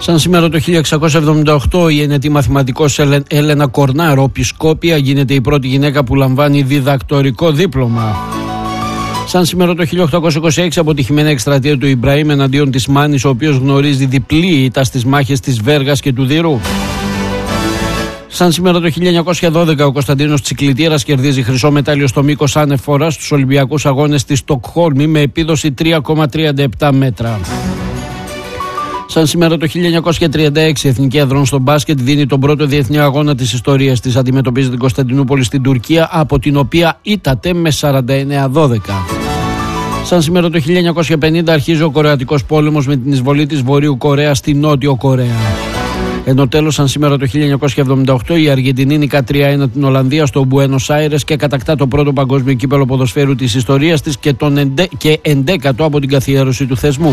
Σαν σήμερα το 1678 η ενετή μαθηματικός Έλενα Κορνάρο, επισκόπια, γίνεται η πρώτη γυναίκα που λαμβάνει διδακτορικό δίπλωμα. Σαν σήμερα το 1826 αποτυχημένη εκστρατεία του Ιμπραήμ εναντίον της Μάνης, ο οποίος γνωρίζει διπλή ήττα στις μάχες της Βέργας και του Δηρού. Σαν σήμερα το 1912 ο Κωνσταντίνος Τσικλητήρας κερδίζει χρυσό μετάλλιο στο μήκος άνεφορα στους Ολυμπιακούς Αγώνες στη Στοκχόλμη με επίδοση 3,37 μέτρα. Σαν σήμερα το 1936 η Εθνική Αδρών στο μπάσκετ δίνει τον πρώτο διεθνή αγώνα της ιστορίας της. Αντιμετωπίζει την Κωνσταντινούπολη στην Τουρκία, από την οποία ήτατε με 49-12. Σαν σήμερα το 1950 αρχίζει ο Κορεατικός πόλεμος με την εισβολή της Βορείου Κορέας στη Νότιο Κορέα. Ενώ τέλος, σαν σήμερα το 1978 η Αργεντινή νικά 3-1 την Ολλανδία στο Μπουένος Άιρες και κατακτά το πρώτο παγκόσμιο κύπελλο ποδοσφαίρου της ιστορίας της και 11ο από την καθιέρωση του θεσμού.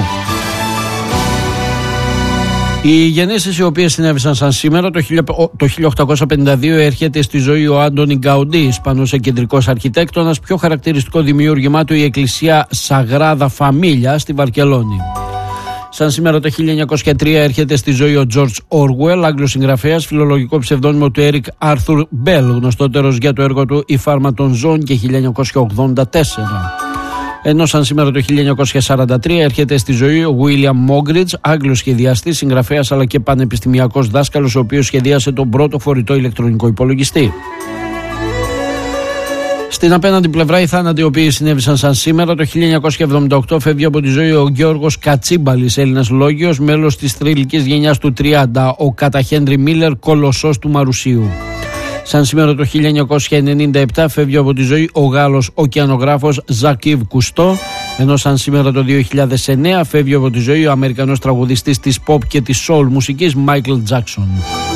Οι γενέσεις οι οποίες συνέβησαν σαν σήμερα, το 1852 έρχεται στη ζωή ο Άντονι Γκαουντί, Ισπανός κεντρικός αρχιτέκτονας, πιο χαρακτηριστικό δημιούργημά του η εκκλησία Σαγράδα Φαμίλια στη Βαρκελόνη. Σαν σήμερα το 1903 έρχεται στη ζωή ο Τζορτζ Όργουελ, Άγγλος συγγραφέας, φιλολογικό ψευδόνυμο του Έρικ Άρθουρ Μπέλ, γνωστότερος για το έργο του «Η φάρμα των ζώων» και 1984. Ενώ σαν σήμερα το 1943 έρχεται στη ζωή ο Βίλιαμ Μόγκριτζ, Άγγλος σχεδιαστής, συγγραφέας αλλά και πανεπιστημιακός δάσκαλος, ο οποίος σχεδίασε τον πρώτο φορητό ηλεκτρονικό υπολογιστή. Στην απέναντι πλευρά οι θάνατοι οι οποίοι συνέβησαν σαν σήμερα, το 1978 φεύγει από τη ζωή ο Γιώργος Κατσίμπαλης, Έλληνας λόγιος, μέλος της θρυλικής γενιάς του 30, ο Κατά Χένρι Μίλλερ, κολοσσός του Μαρουσίου. Σαν σήμερα το 1997 φεύγει από τη ζωή ο Γάλλος ωκεανογράφος Ζακίβ Κουστό, ενώ σαν σήμερα το 2009 φεύγει από τη ζωή ο Αμερικανός τραγουδιστής της pop και της soul μουσικής Μάικλ Τζάκσον.